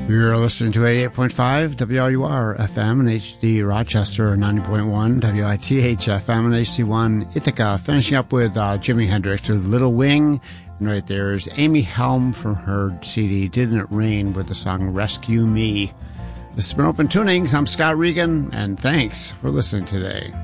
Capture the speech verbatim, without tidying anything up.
You're listening to eighty-eight point five W R U R F M and H D Rochester, ninety point one W I T H F M and H D one Ithaca. Finishing up with uh, Jimi Hendrix with Little Wing. And right there is Amy Helm from her C D Didn't It Rain with the song Rescue Me. This has been Open Tunings. I'm Scott Regan, and thanks for listening today.